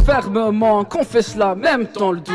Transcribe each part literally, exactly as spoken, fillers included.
fermement, confesse-la même dans le doute.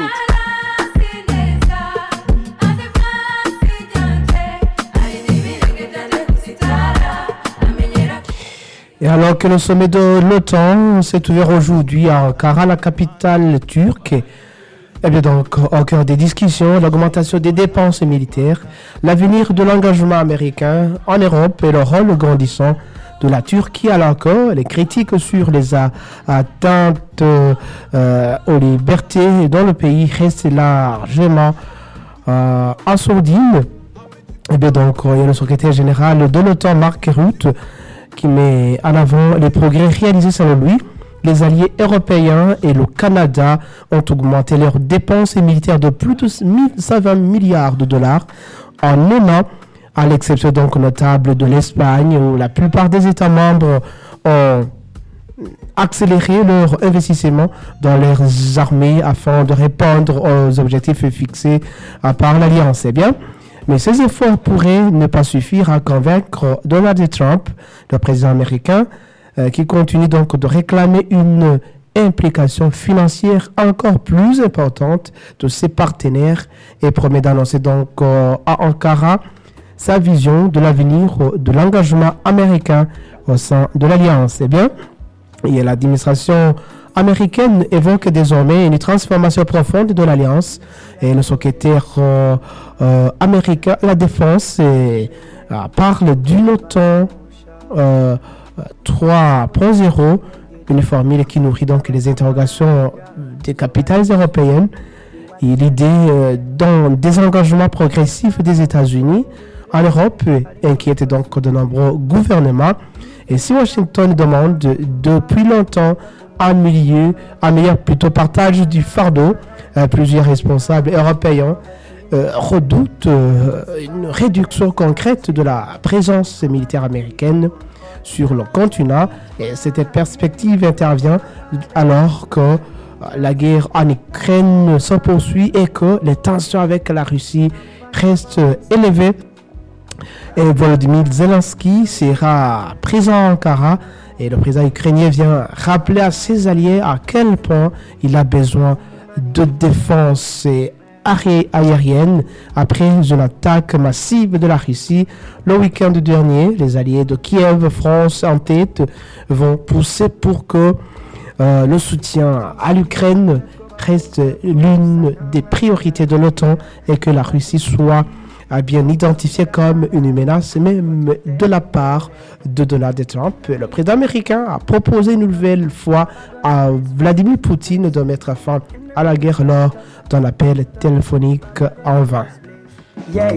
Et alors que le sommet de l'OTAN s'est ouvert aujourd'hui à Ankara, la capitale turque, eh bien donc, au cœur des discussions, l'augmentation des dépenses militaires, l'avenir de l'engagement américain en Europe et le rôle grandissant de la Turquie, alors que les critiques sur les a- atteintes euh, aux libertés dans le pays restent largement euh, assourdines. Eh bien donc, il y a le secrétaire général de l'OTAN, Mark Rutte, qui met en avant les progrès réalisés selon lui. Les alliés européens et le Canada ont augmenté leurs dépenses militaires de plus de mille cent vingt milliards de dollars en un an, à l'exception donc notable de l'Espagne, où la plupart des États membres ont accéléré leur investissement dans leurs armées afin de répondre aux objectifs fixés par l'Alliance. C'est bien. Mais ces efforts pourraient ne pas suffire à convaincre Donald Trump, le président américain, euh, qui continue donc de réclamer une implication financière encore plus importante de ses partenaires et promet d'annoncer donc euh, à Ankara sa vision de l'avenir euh, de l'engagement américain au sein de l'Alliance. Eh bien, et l'administration américaine évoque désormais une transformation profonde de l'Alliance et le secrétaire euh, euh, américain à la défense et, euh, parle d'une OTAN euh, trois point zéro, une formule qui nourrit donc les interrogations des capitales européennes et l'idée euh, d'un désengagement progressif des États-Unis en Europe inquiète donc de nombreux gouvernements. Et si Washington demande depuis longtemps un milieu, un meilleur plutôt partage du fardeau, euh, plusieurs responsables européens euh, redoutent euh, une réduction concrète de la présence militaire américaine sur le continent. Et cette perspective intervient alors que euh, la guerre en Ukraine se poursuit et que les tensions avec la Russie restent élevées. Et Volodymyr Zelensky sera présent à Ankara et le président ukrainien vient rappeler à ses alliés à quel point il a besoin de défense aérienne après une attaque massive de la Russie. Le week-end dernier, les alliés de Kiev, France en tête, vont pousser pour que euh, le soutien à l'Ukraine reste l'une des priorités de l'OTAN et que la Russie soit a bien identifié comme une menace même de la part de Donald Trump. Le président américain a proposé une nouvelle fois à Vladimir Poutine de mettre fin à la guerre lors d'un appel téléphonique en vain.